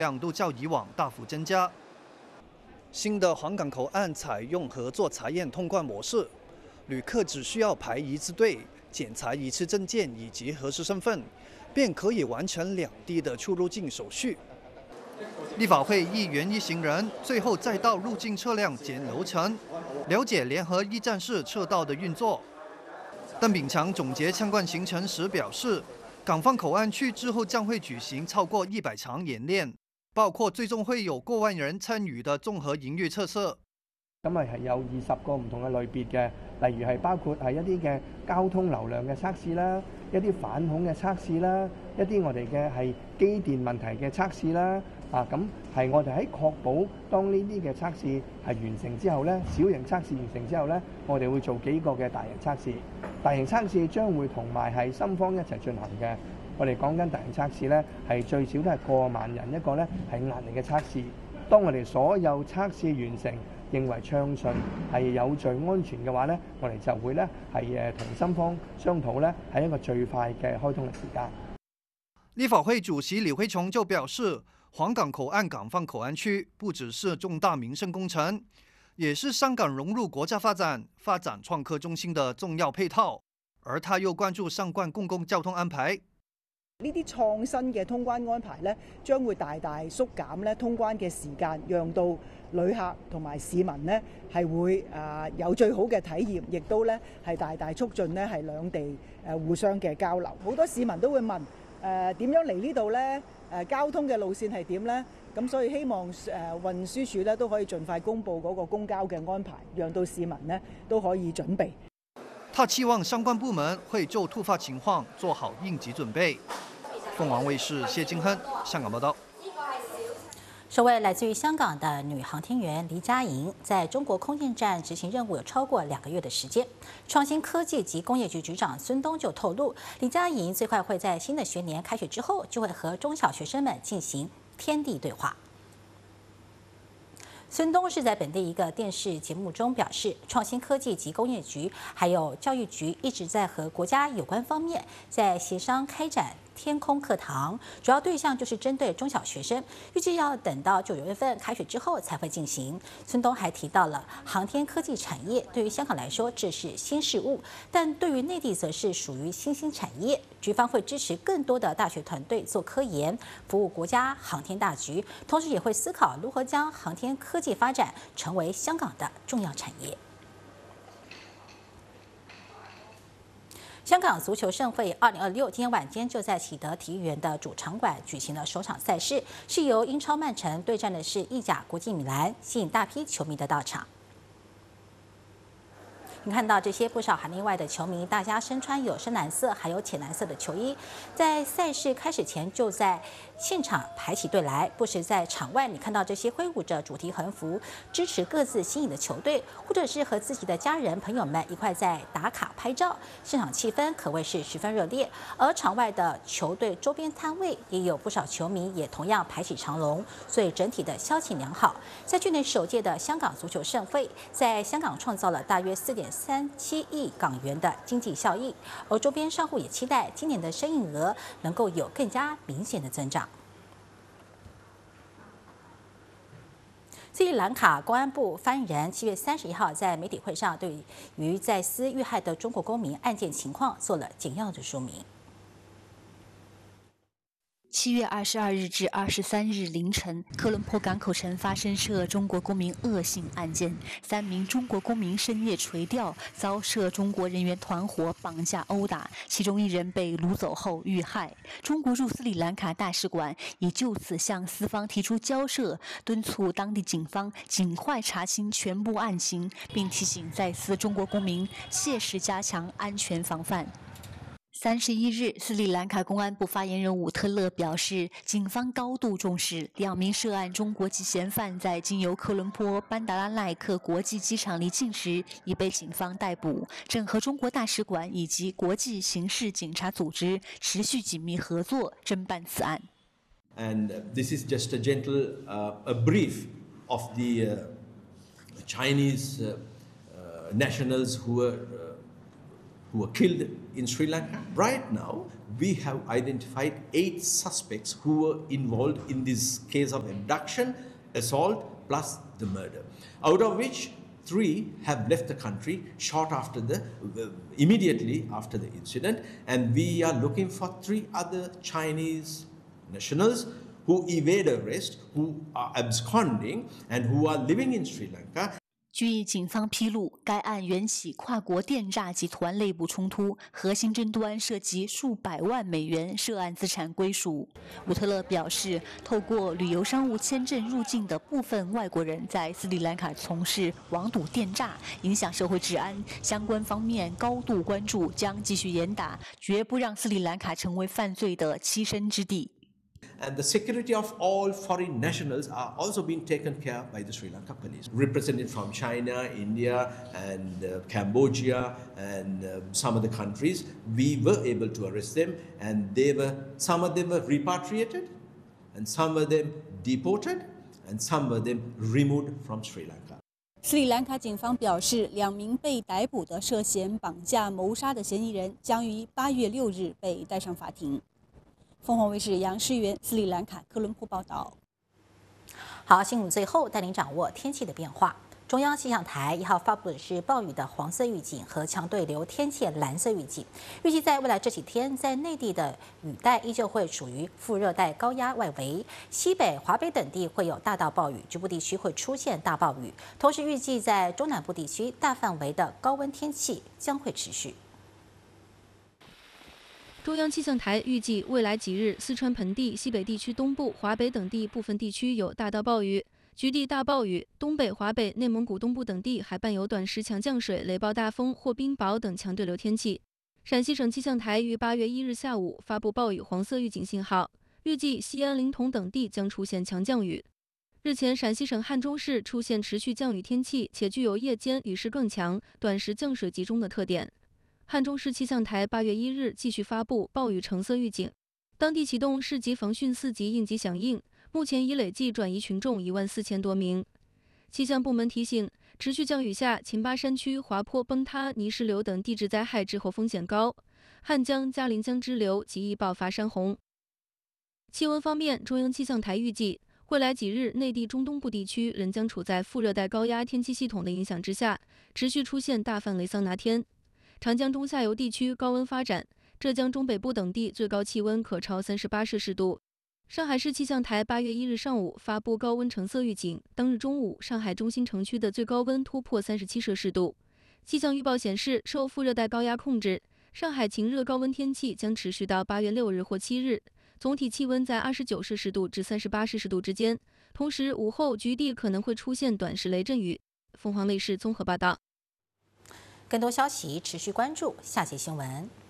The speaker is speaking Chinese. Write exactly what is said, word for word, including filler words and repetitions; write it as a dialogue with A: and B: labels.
A: 量都较以往大幅增加。新的黄港口岸采用合作查验通关模式，旅客只需要排一次队，检查一次证件以及核实身份，便可以完成两地的出入境手续。立法会议员一行人最后再到入境车辆检流程，了解联合一站式车道的运作。邓炳强总结相关行程时表示，港方口岸区之后将会舉行超過一百場演練，包括最終會有過萬人參與的綜合營運測試。
B: 咁啊係有二十個唔同嘅類別嘅，例如係包括係一啲嘅交通流量嘅測試啦，一啲反恐嘅測試啦，一啲我哋嘅係機電問題嘅測試啦。啊，咁係我哋喺確保當呢啲嘅測試係完成之後咧，小型測試完成之後咧，我哋會做幾個嘅大型測試。大型測試將會同埋係深方一齊進行嘅。我哋講緊大型測試咧，係最少都係過萬人一個咧係壓力嘅測試。當我哋所有測試完成，認為暢順係有序安全嘅話咧，我哋就會咧係誒同深方商討咧係一個最快嘅開通嘅時間。
A: 立法會主席李慧瓊就表示，黃港口岸港方口岸區不只是重大民生工程，也是香港融入國家發展、發展創科中心的重要配套。而他又關注相關公共交通安排。
C: 呢啲創新嘅通關安排咧，將會大大縮減咧通關嘅時間，讓到旅客同埋市民咧係會誒有最好嘅體驗，亦都咧係大大促進咧係兩地誒互相嘅交流。好多市民都會問誒點樣嚟呢度咧？誒交通嘅路線係點咧？咁所以希望誒運輸署咧都可以盡快公布嗰個公交嘅安排，讓到市民咧都可以準備。
A: 他期望相關部門會就突發情況做好應急準備。鳳凰衛視謝金亨香港報道。
D: 首位來自於香港的女航天員黎佳瑩，在中國空間站執行任務有超過兩個月的時間。創新科技及工業局局長孫東就透露，黎佳瑩最快會在新的學年開學之後，就會和中小學生們進行天地對話。孫東是在本地一個電視節目中表示，創新科技及工業局還有教育局一直在和國家有關方面在協商開展天空課堂，主要對象就是針對中小學生，預計要等到九月份開學之後才會進行。孫東還提到了航天科技產業對於香港來說這是新事物，但對於內地則是屬於新興產業。局方會支持更多的大學團隊做科研，服務國家航天大局，同時也會思考如何將航天科技發展成為香港的重要產業。香港足球盛會二零二六今天晚間就在啟德體育園的主場館舉行了首場賽事，是由英超曼城對戰的是意甲國際米蘭，吸引大批球迷的到場。你看到這些不少海內外的球迷，大家身穿有深藍色還有淺藍色的球衣，在賽事開始前就在現場排起隊來。不時在場外，你看到這些揮舞着主題橫幅，支持各自心儀的球隊，或者是和自己的家人朋友們一塊在打卡拍照，現場氣氛可謂是十分熱烈。而場外的球隊周邊攤位也有不少球迷也同樣排起長龍，所以整體的銷情良好。在去年首屆的香港足球盛會，在香港創造了大約四點三七億港元的經濟效益，而周邊商戶也期待今年的生意額能夠有更加明顯的增長。斯里蘭卡公安部發言人七月三十一號在媒體會上對於在斯遇害的中國公民案件情況做了簡要的說明。
E: 七月二十二日至二十三日凌晨，科倫坡港口城發生涉中國公民惡性案件，三名中國公民深夜垂釣，遭涉中國人員團夥綁架毆打，其中一人被擄走後遇害。中國駐斯里蘭卡大使館已就此向斯方提出交涉，敦促當地警方盡快查清全部案情，並提醒在斯中國公民切實加強安全防範。三十一日，斯里蘭卡公安部發言人伍特勒表示，警方高度重視兩名涉案中國籍嫌犯在經由科倫坡班達拉奈克國際機場離境時已被警方逮捕，正和中國大使館以及國際刑事警察組織持續緊密合作偵辦此案。
F: And this is just a gentle uh, a brief of the uh, Chinese uh, uh, nationals who were uh, who were killed in Sri Lanka. Right now, we have identified eight suspects who were involved in this case of abduction, assault, plus the murder, out of which three have left the country short after the, uh, immediately after the incident, and we are looking for three other Chinese nationals who evade arrest, who are absconding, and who are living in Sri Lanka.
E: 据警方披露，该案缘起跨国电诈集团内部冲突，核心争端涉及数百万美元涉案资产归属。伍特勒表示，透过旅游商务签证入境的部分外国人在斯里兰卡从事网赌电诈，影响社会治安，相关方面高度关注，将继续严打，绝不让斯里兰卡成为犯罪的栖身之地。
F: And the security of all foreign nationals are also being taken care of by the Sri Lanka police, represented from China, India, and uh, Cambodia, and uh, some other countries. We were able to arrest them, and they were some of them were repatriated, and some of them deported, and some of them removed from Sri Lanka.
G: 斯里兰卡警方表示，两名被逮捕的涉嫌绑架谋杀的嫌疑人将于八月六日被带上法庭。 凤凰卫视杨诗媛，斯里兰卡科伦坡报道。
D: 好，新闻最后带您掌握天气的变化。中央气象台一号发布的是暴雨的黄色预警和强对流天气的蓝色预警。预计在未来这几天，在内地的雨带依旧会属于副热带高压外围，西北、华北等地会有大到暴雨，局部地区会出现大暴雨。同时，预计在中南部地区大范围的高温天气将会持续。
H: 中央气象台预计，未来几日，四川盆地、西北地区东部、华北等地部分地区有大到暴雨、局地大暴雨；东北、华北、内蒙古东部等地还伴有短时强降水、雷暴大风或冰雹等强对流天气。陕西省气象台于八月一日下午发布暴雨黄色预警信号，预计西安、临潼等地将出现强降雨。日前，陕西省汉中市出现持续降雨天气，且具有夜间雨势更强、短时降水集中的特点。 汉中市气象台八月一日继续发布暴雨橙色预警，当地启动市级防汛四级应急响应，目前已累计转移群众一万四千多名。气象部门提醒，持续降雨下，秦巴山区滑坡、崩塌、泥石流等地质灾害滞后风险高，汉江、嘉陵江支流极易爆发山洪。气温方面，中央气象台预计，未来几日内地中东部地区仍将处在副热带高压天气系统的影响之下，持续出现大范围桑拿天。 长江中下游地区高温发展，浙江中北部等地最高气温可超三十八摄氏度。上海市气象台八月一日上午发布高温橙色预警，当日中午，上海中心城区的最高温突破三十七摄氏度。气象预报显示，受副热带高压控制，上海晴热高温天气将持续到八月六日或七日，总体气温在二十九摄氏度至三十八摄氏度之间。同时，午后局地可能会出现短时雷阵雨。凤凰卫视综合报道。
D: 更多消息持续关注下期新闻。